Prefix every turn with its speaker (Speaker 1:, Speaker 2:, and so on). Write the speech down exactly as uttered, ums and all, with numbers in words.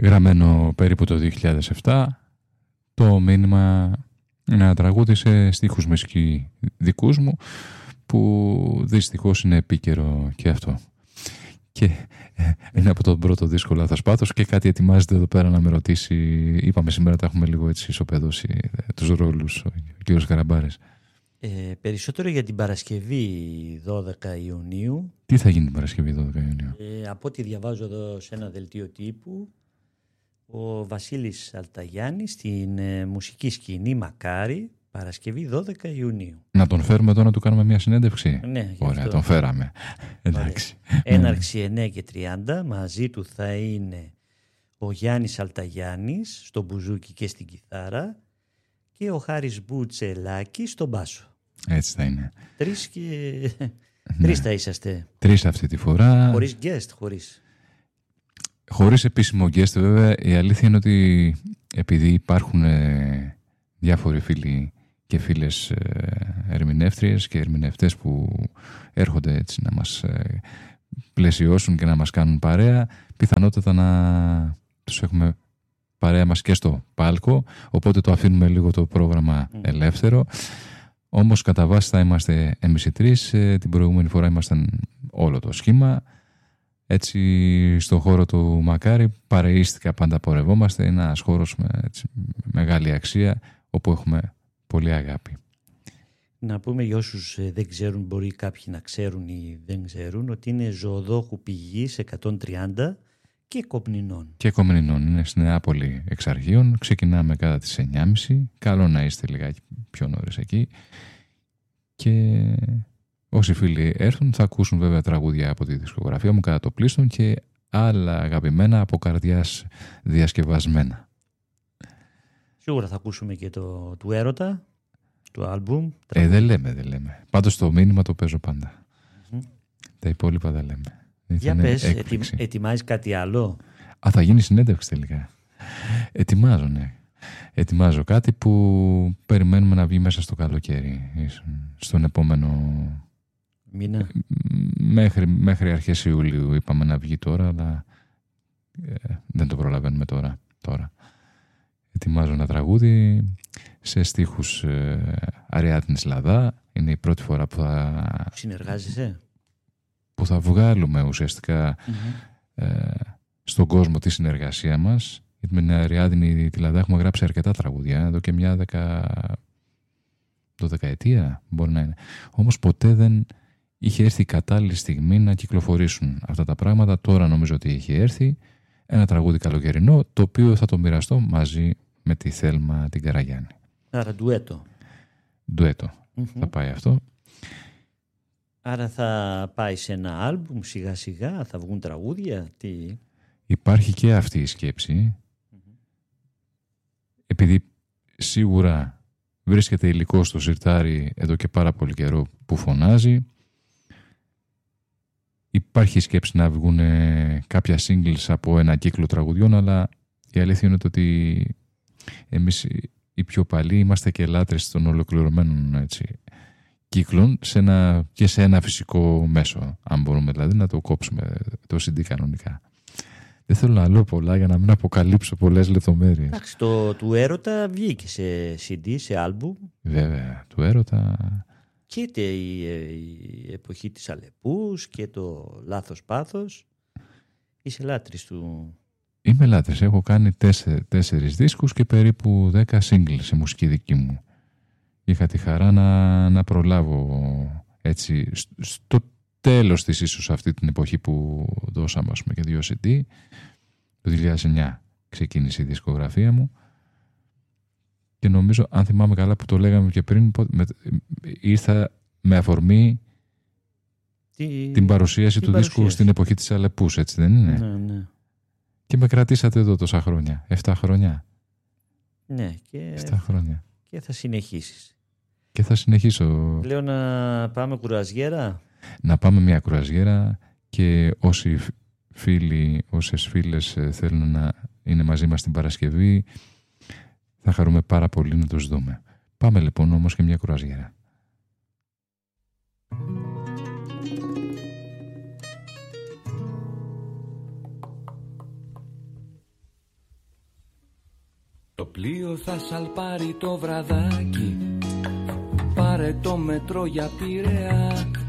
Speaker 1: γραμμένο περίπου το δύο χιλιάδες επτά. Το μήνυμα είναι ένα τραγούδι σε στίχους μουσική δικούς μου, που δυστυχώς είναι επίκαιρο και αυτό. Και είναι από τον πρώτο δίσκο Λάθος Πάθος και κάτι ετοιμάζεται εδώ πέρα να με ρωτήσει. Είπαμε σήμερα τα έχουμε λίγο έτσι ισοπεδώσει τους ρόλους, ο κύριος Καραμπάρης.
Speaker 2: Ε, περισσότερο για την Παρασκευή δώδεκα Ιουνίου.
Speaker 1: Τι θα γίνει την Παρασκευή δώδεκα Ιουνίου?
Speaker 2: Ε, από ό,τι διαβάζω εδώ σε ένα δελτίο τύπου, ο Βασίλης Αλταγιάννης στην ε, μουσική σκηνή Μακάρι, Παρασκευή δώδεκα Ιουνίου.
Speaker 1: Να τον φέρουμε εδώ να του κάνουμε μια συνέντευξη?
Speaker 2: Ναι,
Speaker 1: ωραία, τον φέραμε. Εντάξει.
Speaker 2: Έναρξη εννιά και τριάντα, μαζί του θα είναι ο Γιάννης Αλταγιάννης στο μπουζούκι και στην κιθάρα και ο Χάρης Μπουτσελάκης στον μπάσο.
Speaker 1: Έτσι θα είναι.
Speaker 2: Τρεις και...
Speaker 1: ναι.
Speaker 2: Τρεις θα είσαστε.
Speaker 1: Τρεις αυτή τη φορά.
Speaker 2: Χωρίς guest, χωρίς.
Speaker 1: Χωρίς επίσημο guest βέβαια. Η αλήθεια είναι ότι επειδή υπάρχουν ε, διάφοροι φίλοι και φίλες ε, ερμηνεύτριες και ερμηνευτές που έρχονται έτσι να μας ε, πλαισιώσουν και να μας κάνουν παρέα, πιθανότατα να τους έχουμε παρέα μας και στο πάλκο, οπότε το αφήνουμε λίγο το πρόγραμμα mm. ελεύθερο. Όμως κατά βάση θα είμαστε εμείς οι τρεις. ε, την προηγούμενη φορά ήμασταν όλο το σχήμα. Έτσι στον χώρο του Μακάρι παρεΐστηκα, πάντα πορευόμαστε. Είναι ένας χώρος με έτσι, μεγάλη αξία, όπου έχουμε πολύ αγάπη.
Speaker 2: Να πούμε για όσους δεν ξέρουν, μπορεί κάποιοι να ξέρουν ή δεν ξέρουν, ότι είναι Ζωοδόχου Πηγής εκατόν τριάντα και Κομνηνών.
Speaker 1: Και Κομνηνών, είναι στην Νεάπολη εξ αρχείων. Ξεκινάμε κατά τις εννιά και μισή. Καλό να είστε λιγάκι πιο νωρίς εκεί. Και όσοι φίλοι έρθουν θα ακούσουν βέβαια τραγούδια από τη δισκογραφία μου κατά το πλήστον και άλλα αγαπημένα από καρδιάς διασκευασμένα.
Speaker 2: Σίγουρα θα ακούσουμε και το του Έρωτα, του άλμπουμ.
Speaker 1: Ε, δεν λέμε, δεν λέμε. Πάντως το μήνυμα το παίζω πάντα. Mm-hmm. Τα υπόλοιπα δεν λέμε.
Speaker 2: Για πες, ετοι... ετοιμάζεις κάτι άλλο?
Speaker 1: Α, θα γίνει συνέντευξη τελικά. Ετοιμάζω, ναι. Ετοιμάζω κάτι που περιμένουμε να βγει μέσα στο καλοκαίρι. Στον επόμενο...
Speaker 2: μήνα.
Speaker 1: Μέχρι, μέχρι αρχές Ιουλίου είπαμε να βγει τώρα, αλλά ε, δεν το προλαβαίνουμε τώρα. τώρα. Ετοιμάζω ένα τραγούδι σε στίχους ε, Αριάδνης Λαδά. Είναι η πρώτη φορά που θα...
Speaker 2: Συνεργάζεσαι?
Speaker 1: Που θα βγάλουμε ουσιαστικά mm-hmm. ε, στον κόσμο τη συνεργασία μας. Γιατί με την Αριάδνη τη Λαδά έχουμε γράψει αρκετά τραγούδια, εδώ και μια δεκα... δωδεκαετία μπορεί να είναι. Όμως ποτέ δεν είχε έρθει η κατάλληλη στιγμή να κυκλοφορήσουν αυτά τα πράγματα. Τώρα νομίζω ότι είχε έρθει ένα τραγούδι καλοκαιρινό, το οποίο θα το μοιραστώ μαζί με τη Θέλμα την Καραγιάννη.
Speaker 2: Άρα ντουέτο.
Speaker 1: Ντουέτο. Mm-hmm. Θα πάει αυτό.
Speaker 2: Άρα θα πάει σε ένα άλμπουμ σιγά σιγά, θα βγουν τραγούδια, τι...
Speaker 1: Υπάρχει και αυτή η σκέψη. Mm-hmm. Επειδή σίγουρα βρίσκεται υλικό στο σιρτάρι εδώ και πάρα πολύ καιρό που φωνάζει. Υπάρχει η σκέψη να βγουν κάποια singles από ένα κύκλο τραγουδιών, αλλά η αλήθεια είναι ότι εμείς οι πιο παλιοί είμαστε και λάτρες των ολοκληρωμένων έτσι, κύκλων σε ένα, και σε ένα φυσικό μέσο, αν μπορούμε δηλαδή να το κόψουμε το σι ντι κανονικά. Δεν θέλω να λέω πολλά για να μην αποκαλύψω πολλές λεπτομέρειες.
Speaker 2: Εντάξει, το του Έρωτα βγήκε σε σι ντι, σε άλμπουμ.
Speaker 1: Βέβαια, του Έρωτα...
Speaker 2: Και η, η εποχή της Αλεπούς και το Λάθος Πάθος. Είσαι λάτρης του...
Speaker 1: Είμαι λάτρης. Έχω κάνει τέσσερ, τέσσερις δίσκους και περίπου δέκα singles σε μουσική δική μου. Είχα τη χαρά να, να προλάβω έτσι στο τέλος της ίσως αυτή την εποχή που δώσαμε ας πούμε, και δύο σι ντι. Το δύο χιλιάδες εννιά ξεκίνησε η δισκογραφία μου. Και νομίζω, αν θυμάμαι καλά που το λέγαμε και πριν, με, ήρθα με αφορμή
Speaker 2: Τι,
Speaker 1: την παρουσίαση
Speaker 2: την
Speaker 1: του
Speaker 2: παρουσίαση.
Speaker 1: δίσκου στην εποχή της Αλεπούς, έτσι δεν είναι?
Speaker 2: Ναι, ναι.
Speaker 1: Και με κρατήσατε εδώ τόσα χρόνια, εφτά χρόνια.
Speaker 2: Ναι, και,
Speaker 1: εφτά χρόνια.
Speaker 2: Και θα συνεχίσεις.
Speaker 1: Και θα συνεχίσω.
Speaker 2: Λέω να πάμε κουραζιέρα.
Speaker 1: Να πάμε μια κουραζιέρα και όσοι φίλοι, όσες φίλες θέλουν να είναι μαζί μας την Παρασκευή, θα χαρούμε πάρα πολύ να τους δούμε. Πάμε λοιπόν όμως και μια κουραζιέρα.
Speaker 3: Το πλοίο θα σαλπάρει το βραδάκι, πάρε το μετρό για Πειραιά.